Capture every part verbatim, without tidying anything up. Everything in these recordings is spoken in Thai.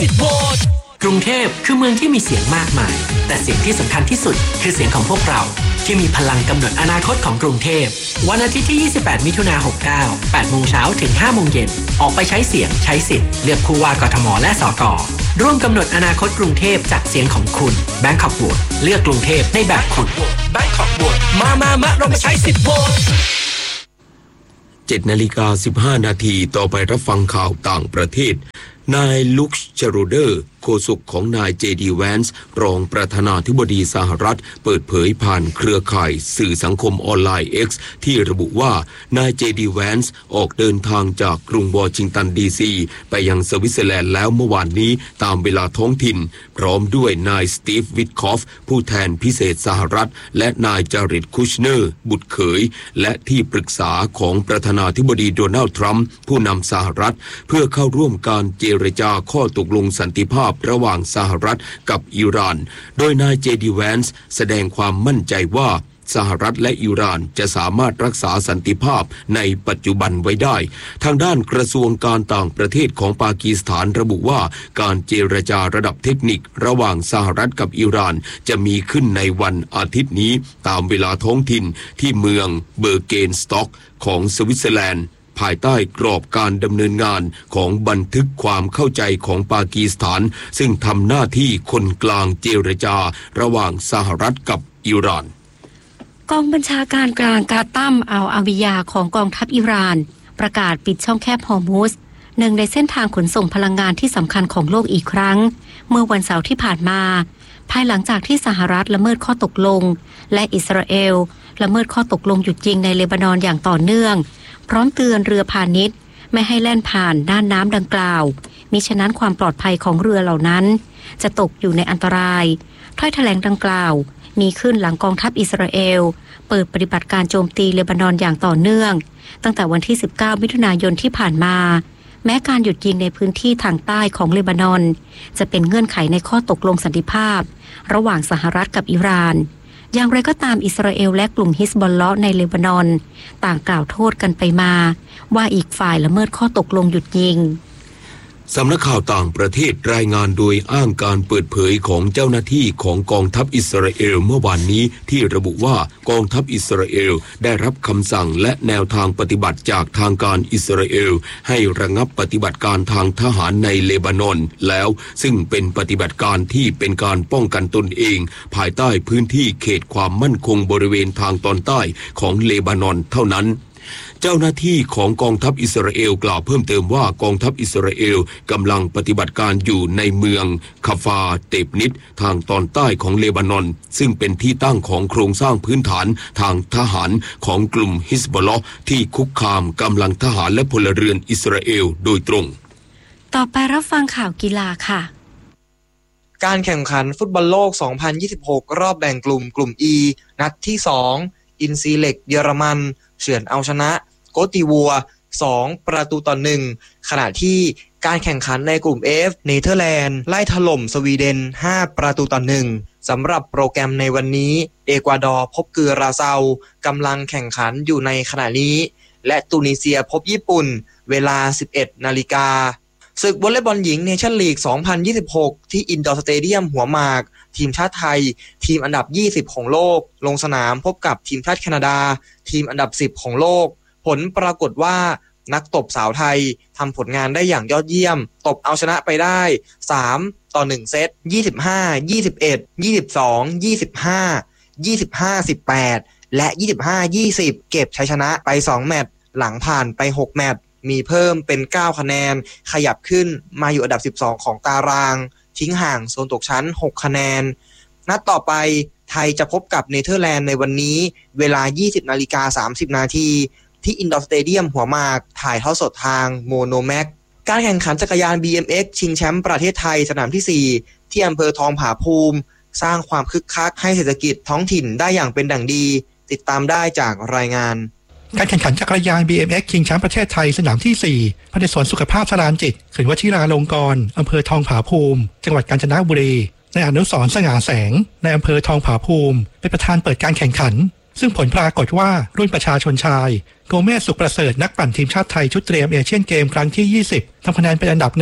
สิทธิ์โหวตกรุงเทพคือเมืองที่มีเสียงมากมายแต่เสียงที่สำคัญที่สุดคือเสียงของพวกเราที่มีพลังกำหนดอนาคตของกรุงเทพวันอาทิตย์ที่ยี่สิบแปดมิถุนายนหกเก้า แปดโมงเช้าถึงห้าโมงเย็นออกไปใช้เสียงใช้สิทธิ์เลือกผู้ว่ากทมและสกร่วมกำหนดอนาคตกรุงเทพจากเสียงของคุณ Bangkok Vote เลือกกรุงเทพในแบบคุณ Bangkok Vote มามามาเรามาใช้สิทธิ์โหวตเจ็ดนาฬิกาสิบห้านาทีต่อไปรับฟังข่าวต่างประเทศนายลุคเชโรเดอร์โฆษกของนายเจดีแวนส์รองประธานาธิบดีสหรัฐเปิดเผยผ่านเครือข่ายสื่อสังคมออนไลน์ X ที่ระบุว่านายเจดีแวนส์ออกเดินทางจากกรุงวอชิงตันดีซีไปยังสวิตเซอร์แลนด์แล้วเมื่อวานนี้ตามเวลาท้องถิ่นพร้อมด้วยนายสตีฟวิทคอฟผู้แทนพิเศษสหรัฐและนายจาริดคุชเนอร์บุตรเขยและที่ปรึกษาของประธานาธิบดีโดนัลด์ทรัมป์ผู้นำสหรัฐเพื่อเข้าร่วมการเจรจาข้อตกลงสันติภาพระหว่างสหรัฐกับอิหร่านโดยนายเจดีแวนส์แสดงความมั่นใจว่าสหรัฐและอิหร่านจะสามารถรักษาสันติภาพในปัจจุบันไว้ได้ทางด้านกระทรวงการต่างประเทศของปากีสถานระบุว่าการเจรจาระดับเทคนิคระหว่างสหรัฐกับอิหร่านจะมีขึ้นในวันอาทิตย์นี้ตามเวลาท้องถิ่นที่เมืองเบอร์เกนสต็อกของสวิตเซอร์แลนด์ภายใต้กรอบการดำเนินงานของบันทึกความเข้าใจของปากีสถานซึ่งทำหน้าที่คนกลางเจรจาระหว่างสหรัฐกับอิหร่านกองบัญชาการกลางกาตัมอัลอาวิยาของกองทัพอิหร่านประกาศปิดช่องแคบฮอร์มุซหนึ่งในเส้นทางขนส่งพลังงานที่สำคัญของโลกอีกครั้งเมื่อวันเสาร์ที่ผ่านมาภายหลังจากที่สหรัฐละเมิดข้อตกลงและอิสราเอลละเมิดข้อตกลงหยุดยิงในเลบานอนอย่างต่อเนื่องพร้อมเตือนเรือพาณิชย์ไม่ให้แล่นผ่านน่านน้ำดังกล่าวมิฉะนั้นความปลอดภัยของเรือเหล่านั้นจะตกอยู่ในอันตรายถ้อยแถลงดังกล่าวมีขึ้นหลังกองทัพอิสราเอลเปิดปฏิบัติการโจมตีเลบานอนอย่างต่อเนื่องตั้งแต่วันที่สิบเก้ามิถุนายนที่ผ่านมาแม้การหยุดยิงในพื้นที่ทางใต้ของเลบานอนจะเป็นเงื่อนไขในข้อตกลงสันติภาพระหว่างสหรัฐกับอิหร่านอย่างไรก็ตามอิสราเอลและกลุ่มฮิซบอลเลาะห์ในเลบานอนต่างกล่าวโทษกันไปมาว่าอีกฝ่ายละเมิดข้อตกลงหยุดยิงสำนักข่าวต่างประเทศรายงานโดยอ้างการเปิดเผยของเจ้าหน้าที่ของกองทัพอิสราเอลเมื่อวานนี้ที่ระบุว่ากองทัพอิสราเอลได้รับคำสั่งและแนวทางปฏิบัติจากทางการอิสราเอลให้ระงับปฏิบัติการทางทหารในเลบานอนแล้วซึ่งเป็นปฏิบัติการที่เป็นการป้องกันตนเองภายใต้พื้นที่เขตความมั่นคงบริเวณทางตอนใต้ของเลบานอนเท่านั้นเจ้าหน้าที่ของกองทัพอิสราเอลกล่าวเพิ่มเติมว่ากองทัพอิสราเอลกำลังปฏิบัติการอยู่ในเมืองคาฟาเตบนิดทางตอนใต้ของเลบานอนซึ่งเป็นที่ตั้งของโครงสร้างพื้นฐานทางทหารของกลุ่มฮิซบอลเลาะห์ที่คุกคามกำลังทหารและพลเรือนอิสราเอลโดยตรงต่อไปรับฟังข่าวกีฬาค่ะการแข่งขันฟุตบอลโลกสองพันยี่สิบหกรอบแบ่งกลุ่มกลุ่ม E นัดที่สองอินซีเล็กเยอรมันเฉือนเอาชนะโกติวัวสองประตูต่อหนึ่งขณะที่การแข่งขันในกลุ่ม F เนเธอร์แลนด์ไล่ถล่มสวีเดนห้าประตูต่อหนึ่งสำหรับโปรแกรมในวันนี้เอกวาดอร์พบเกือราเซากำลังแข่งขันอยู่ในขณะนี้และตูนิเซียพบญี่ปุ่นเวลา สิบเอ็ดนาฬิกาศึกวอลเลย์บอลหญิงเนชั่นลีกสองพันยี่สิบหกที่อินดอร์สเตเดียมหัวหมากทีมชาติไทยทีมอันดับยี่สิบของโลกลงสนามพบกับทีมชาติแคนาดาทีมอันดับสิบของโลกผลปรากฏว่านักตบสาวไทยทำผลงานได้อย่างยอดเยี่ยมตบเอาชนะไปได้สามต่อหนึ่งเซตยี่สิบห้า ยี่สิบเอ็ด ยี่สิบสอง ยี่สิบห้า ยี่สิบห้า สิบแปดและยี่สิบห้า ยี่สิบเก็บชัยชนะไปสองแมตช์หลังผ่านไปหกแมตช์มีเพิ่มเป็นเก้าคะแนนขยับขึ้นมาอยู่อันดับสิบสองของตารางทิ้งห่างโซนตกชั้นหกคะแนนนัดต่อไปไทยจะพบกับเนเธอร์แลนด์ในวันนี้เวลา ยี่สิบนาฬิกาสามสิบนาทีที่อินดอร์สเตเดียมหัวหมากถ่ายทอดสดทางโมโนแม็กการแข่งขันจักรยาน บี เอ็ม เอ็กซ์ ชิงแชมป์ประเทศไทยสนามที่สี่ที่อำเภอทองผาภูมิสร้างความคึกคักให้เศรษฐกิจท้องถิ่นได้อย่างเป็นดั่งดีติดตามได้จากรายงานการแข่งขันจักรยาน บี เอ็ม เอ็กซ์ ชิงแชมป์ประเทศไทยสนามที่สี่ภายในสวนสุขภาพสรานจิตเขื่อนวชิราลงกรณ์อำเภอทองผาภูมิจังหวัดกาญจนบุรีในอนุสรณ์สง่าแสงในอำเภอทองผาภูมิเป็นประธานเปิดการแข่งขันซึ่งผลปรากฏว่ารุ่นประชาชนชายโกเมสสุขประเสริฐนักปั่นทีมชาติไทยชุดเตรียมเอเชียนเกมครั้งที่ยี่สิบทำคะแนนเป็นอันดับหนึ่ง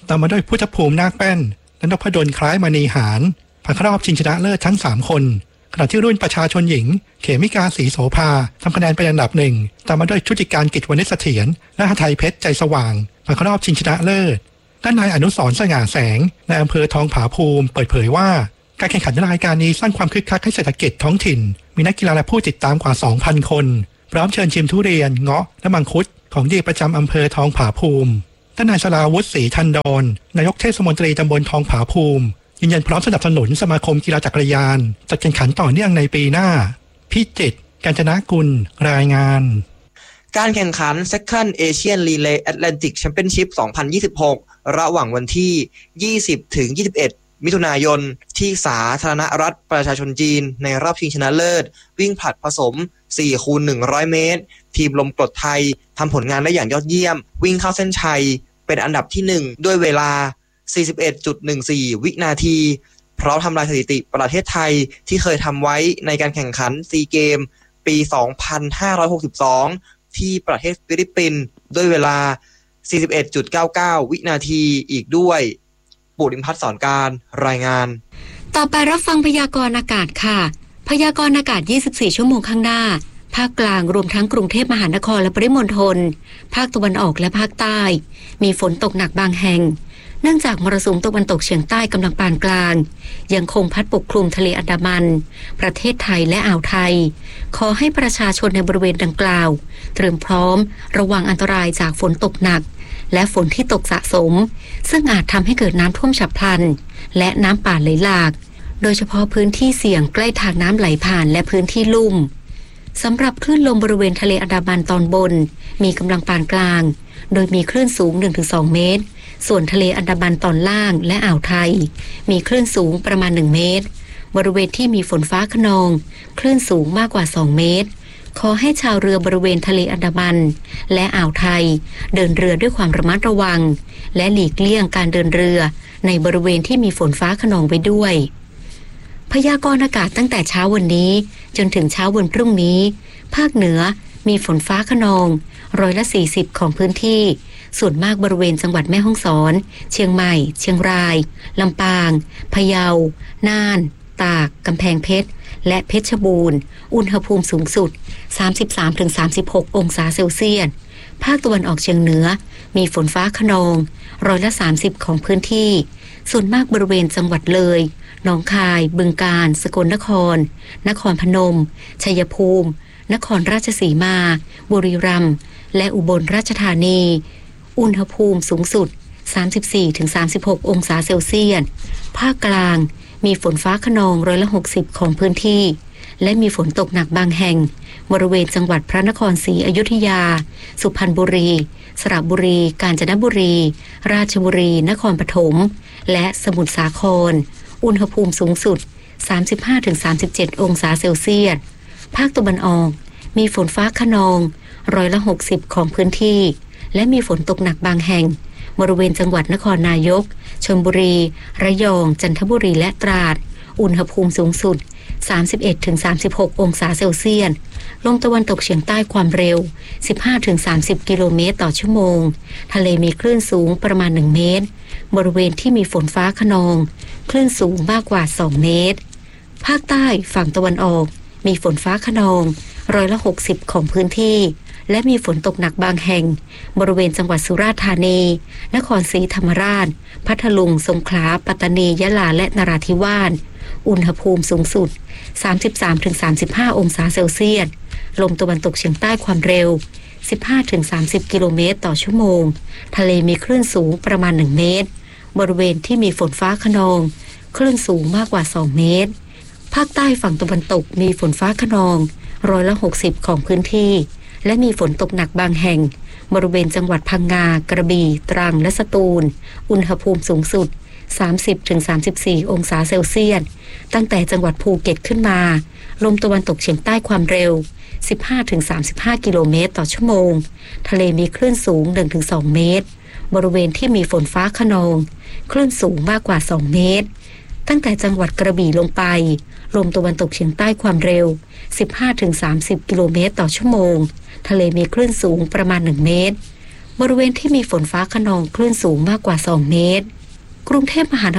ตามมาด้วยพุทธภูมินาคแป้นและนพดลคล้ายมณีหารผ่านเข้ารอบชิงชนะเลิศทั้งสามคนขณะที่รุ่นประชาชนหญิงเขมิกาศรีโสภาทำคะแนนเป็นอันดับหนึ่งตามมาด้วยชุติการกิจวณิชเสถียรและหทัยเพชรใจสว่างผ่านเข้ารอบชิงชนะเลิศด้านนายอนุสรณ์สง่าแสงในอำเภอทองผาภูมิเปิดเผยว่าการแข่งขันรายการนี้สร้างความคึกคักให้เศรษฐกิจท้องถิ่นมีนักกีฬาและผู้ติดตามกว่า สองพัน คนพร้อมเชิญชิมทุเรียนเงาะและมังคุดของดีประจำอำเภอทองผาภูมิด้านนายสราวุฒิศรีทันดรนายกเทศมนตรีตำบลทองผาภูมิยืนยันพร้อมสนับสนุนสมาคมกีฬาจักรยานจัดแข่งขันต่อเนื่องในปีหน้าพิจิตร กาญจนกุลรายงานการแข่งขัน Second Asian Relay Atlantic Championship สองพันยี่สิบหก ระหว่างวันที่ ยี่สิบถึงยี่สิบเอ็ด มิถุนายนที่สาธารณรัฐประชาชนจีนในรอบชิงชนะเลิศวิ่งผลัดผสม สี่คูณหนึ่งร้อย เมตรทีมลมกรดไทยทำผลงานได้อย่างยอดเยี่ยมวิ่งเข้าเส้นชัยเป็นอันดับที่หนึ่งด้วยเวลา สี่สิบเอ็ดจุดหนึ่งสี่ วินาทีพร้อมทำลายสถิติประเทศไทยที่เคยทำไว้ในการแข่งขันซีเกมปี สองพันห้าร้อยหกสิบสอง ที่ประเทศฟิลิปปินส์ด้วยเวลา สี่สิบเอ็ดจุดเก้าเก้า วินาทีอีกด้วยปุริมพัฒน์สอนการรายงานต่อไปรับฟังพยากรณ์อากาศค่ะพยากรณ์อากาศยี่สิบสี่ชั่วโมงข้างหน้าภาคกลางรวมทั้งกรุงเทพมหานครและปริมณฑลภาคตะวันออกและภาคใต้มีฝนตกหนักบางแห่งเนื่องจากมรสุมตะวันตกเฉียงใต้กำลังปานกลางยังคงพัดปกคลุมทะเลอันดามันประเทศไทยและอ่าวไทยขอให้ประชาชนในบริเวณดังกล่าวเตรียมพร้อมระวังอันตรายจากฝนตกหนักและฝนที่ตกสะสมซึ่งอาจทำให้เกิดน้ำท่วมฉับพลันและน้ำป่าไหลหลากโดยเฉพาะพื้นที่เสี่ยงใกล้ทางน้ำไหลผ่านและพื้นที่ลุ่มสำหรับคลื่นลมบริเวณทะเลอันดามันตอนบนมีกำลังปานกลางโดยมีคลื่นสูง หนึ่งถึงสอง เมตรส่วนทะเลอันดามันตอนล่างและอ่าวไทยมีคลื่นสูงประมาณหนึ่งเมตรบริเวณที่มีฝนฟ้าคะนองคลื่นสูงมากกว่าสองเมตรขอให้ชาวเรือบริเวณทะเลอันดามันและอ่าวไทยเดินเรือด้วยความระมัดระวังและหลีกเลี่ยงการเดินเรือในบริเวณที่มีฝนฟ้าคะนองไปด้วยพยากรณ์อากาศตั้งแต่เช้าวันนี้จนถึงเช้าวันพรุ่งนี้ภาคเหนือมีฝนฟ้าคะนองร้อยละสี่สิบของพื้นที่ส่วนมากบริเวณจังหวัดแม่ฮ่องสอนเชียงใหม่เชียงรายลำปางพะเยาน่านตากกำแพงเพชรและเพชรบูรณ์อุณหภูมิสูงสุด สามสิบสามถึงสามสิบหก องศาเซลเซียสภาคตะวันออกเฉียงเหนือมีฝนฟ้าคะนองร้อยละสามสิบของพื้นที่ส่วนมากบริเวณจังหวัดเลยหนองคายบึงกาฬสกลนครนครพนมชัยภูมินครราชสีมาบุรีรัมย์และอุบลราชธานีอุณหภูมิสูงสุด สามสิบสี่ถึงสามสิบหก องศาเซลเซียสภาคกลางมีฝนฟ้าคะนองร้อยละหกสิบของพื้นที่และมีฝนตกหนักบางแห่งบริเวณจังหวัดพระนครศรีอยุธยาสุพรรณบุรีสระบุรีกาญจนบุรีราชบุรีนครปฐมและสมุทรสาครอุณหภูมิสูงสุด สามสิบห้าถึงสามสิบเจ็ด องศาเซลเซียสภาคตะวันออกมีฝนฟ้าคะนองร้อยละหกสิบของพื้นที่และมีฝนตกหนักบางแห่งบริเวณจังหวัดนครนายกชลบุรีระยองจันทบุรีและตราดอุณหภูมิสูงสุด สามสิบเอ็ดถึงสามสิบหก องศาเซลเซียสลมตะวันตกเฉียงใต้ความเร็ว สิบห้าถึงสามสิบ กิโลเมตรต่อชั่วโมงทะเลมีคลื่นสูงประมาณหนึ่งเมตรบริเวณที่มีฝนฟ้าคะนองคลื่นสูงมากกว่าสองเมตรภาคใต้ฝั่งตะวันออกมีฝนฟ้าคะนองร้อยละหกสิบของพื้นที่และมีฝนตกหนักบางแห่งบริเวณจังหวัดสุราษฎร์ธานีนครศรีธรรมราชพัทลุงสงขลาปัตตานียะลาและนราธิวาสอุณหภูมิสูงสุด สามสิบสามถึงสามสิบห้า องศาเซลเซียสลมตะวันตกเฉียงใต้ความเร็ว สิบห้าถึงสามสิบ กิโลเมตรต่อชั่วโมงทะเลมีคลื่นสูงประมาณหนึ่งเมตรบริเวณที่มีฝนฟ้าคะนองคลื่นสูงมากกว่าสองเมตรภาคใต้ฝั่งตะวันตกมีฝนฟ้าคะนองร้อยละหกสิบของพื้นที่และมีฝนตกหนักบางแห่งบริเวณจังหวัดพังงากระบี่ตรังและสตูลอุณหภูมิสูงสุด สามสิบถึงสามสิบสี่ องศาเซลเซียสตั้งแต่จังหวัดภูเก็ตขึ้นมาลมตะวันตกเฉียงใต้ความเร็ว สิบห้าถึงสามสิบห้า กิโลเมตรต่อชั่วโมงทะเลมีคลื่นสูง หนึ่งถึงสอง เมตรบริเวณที่มีฝนฟ้าคะนองคลื่นสูงมากกว่าสองเมตรตั้งแต่จังหวัดกระบี่ลงไปลมตะวันตกเฉียงใต้ความเร็ว สิบห้าถึงสามสิบ กิโลเมตรต่อชั่วโมงทะเลมีคลื่นสูงประมาณหนึ่งเมตรบริเวณที่มีฝนฟ้าคะนองคลื่นสูงมากกว่าสองเมตรกรุงเทพมหาน